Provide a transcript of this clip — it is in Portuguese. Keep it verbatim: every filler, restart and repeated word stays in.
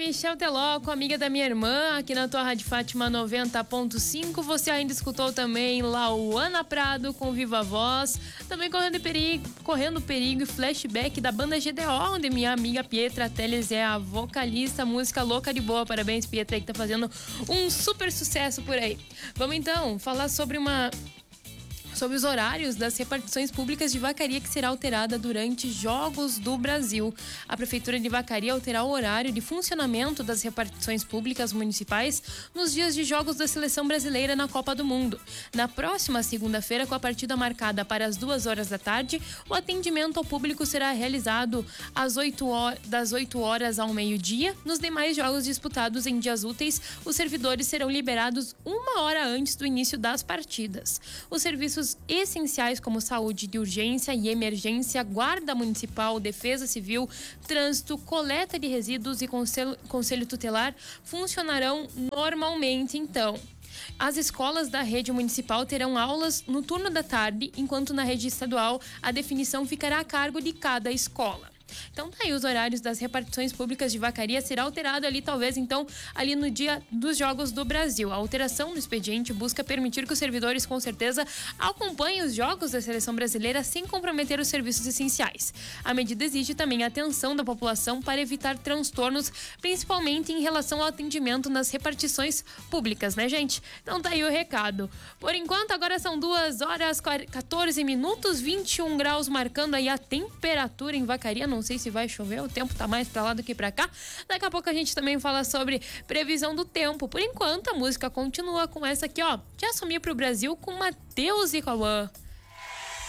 Michel Teló, amiga da minha irmã, aqui na tua Rádio Fátima noventa ponto cinco. Você ainda escutou também Lauana Prado com Viva Voz. Também Correndo Perigo, Correndo Perigo e Flashback da banda G D O, onde minha amiga Pietra Teles é a vocalista. Música louca de boa. Parabéns, Pietra, que tá fazendo um super sucesso por aí. Vamos então falar sobre uma... sobre os horários das repartições públicas de Vacaria, que será alterada durante Jogos do Brasil. A Prefeitura de Vacaria alterará o horário de funcionamento das repartições públicas municipais nos dias de Jogos da Seleção Brasileira na Copa do Mundo. Na próxima segunda-feira, com a partida marcada para as duas horas da tarde, o atendimento ao público será realizado às oito horas, das oito horas ao meio-dia. Nos demais jogos disputados em dias úteis, os servidores serão liberados uma hora antes do início das partidas. Os serviços essenciais como saúde de urgência e emergência, guarda municipal, defesa civil, trânsito, coleta de resíduos e conselho, conselho tutelar funcionarão normalmente. Então, as escolas da rede municipal terão aulas no turno da tarde, enquanto na rede estadual a definição ficará a cargo de cada escola. Então tá aí, os horários das repartições públicas de Vacaria será alterado ali, talvez então ali no dia dos Jogos do Brasil. A alteração no expediente busca permitir que os servidores com certeza acompanhem os jogos da seleção brasileira sem comprometer os serviços essenciais. A medida exige também a atenção da população para evitar transtornos, principalmente em relação ao atendimento nas repartições públicas, né, gente? Então tá aí o recado. Por enquanto, agora são duas horas quatorze minutos, vinte e um graus, marcando aí a temperatura em Vacaria. Não Não sei se vai chover, o tempo tá mais pra lá do que pra cá. Daqui a pouco a gente também fala sobre previsão do tempo. Por enquanto, a música continua com essa aqui, ó. Já sumiu pro Brasil com Matheus e Cauã.